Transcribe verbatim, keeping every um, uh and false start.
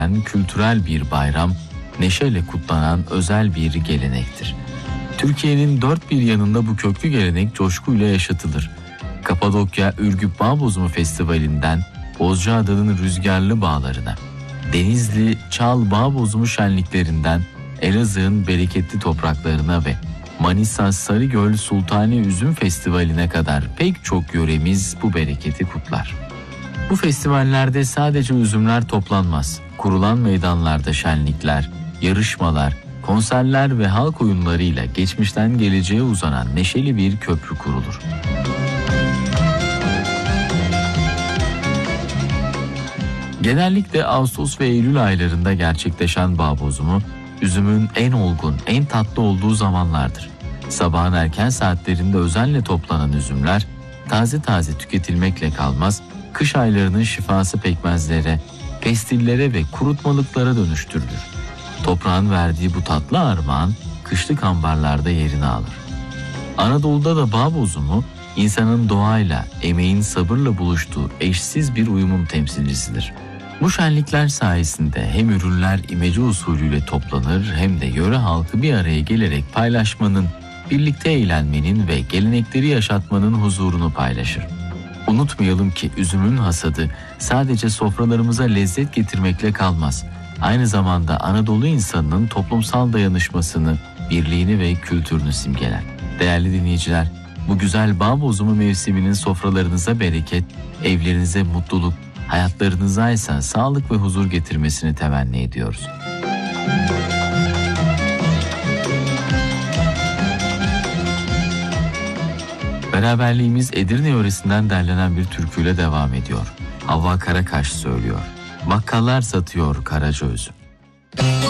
kültürel bir bayram, neşeyle kutlanan özel bir gelenektir. Türkiye'nin dört bir yanında bu köklü gelenek coşkuyla yaşatılır. Kapadokya Ürgüp Bağbozumu Festivali'nden Bozcaada'nın rüzgarlı bağlarına, Denizli Çal Bağbozumu şenliklerinden Elazığ'ın bereketli topraklarına ve Manisa Sarıgöl Sultani Üzüm Festivali'ne kadar pek çok yöremiz bu bereketi kutlar. Bu festivallerde sadece üzümler toplanmaz. Kurulan meydanlarda şenlikler, yarışmalar, konserler ve halk oyunlarıyla geçmişten geleceğe uzanan neşeli bir köprü kurulur. Genellikle Ağustos ve Eylül aylarında gerçekleşen bağ bozumu, üzümün en olgun, en tatlı olduğu zamanlardır. Sabahın erken saatlerinde özenle toplanan üzümler, taze taze tüketilmekle kalmaz, kış aylarının şifası pekmezlere, pestillere ve kurutmalıklara dönüştürülür. Toprağın verdiği bu tatlı armağan, kışlık ambarlarda yerini alır. Anadolu'da da bağ bozumu, insanın doğayla, emeğin sabırla buluştuğu eşsiz bir uyumun temsilcisidir. Bu şenlikler sayesinde hem ürünler imece usulüyle toplanır hem de yöre halkı bir araya gelerek paylaşmanın, birlikte eğlenmenin ve gelenekleri yaşatmanın huzurunu paylaşır. Unutmayalım ki üzümün hasadı sadece sofralarımıza lezzet getirmekle kalmaz. Aynı zamanda Anadolu insanının toplumsal dayanışmasını, birliğini ve kültürünü simgeler. Değerli dinleyiciler, bu güzel bağ bozumu mevsiminin sofralarınıza bereket, evlerinize mutluluk, hayatlarınıza ise sağlık ve huzur getirmesini temenni ediyoruz. Beraberliğimiz Edirne yöresinden derlenen bir türküyle devam ediyor. Havva Karakaş söylüyor. Bakkallar satıyor Karaca üzüm.